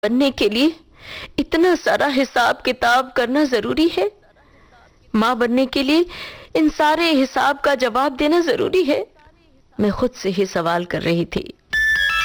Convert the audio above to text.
बनने के लिए इतना सारा हिसाब किताब करना जरूरी है? माँ बनने के लिए इन सारे हिसाब का जवाब देना जरूरी है? मैं खुद से ही सवाल कर रही थी।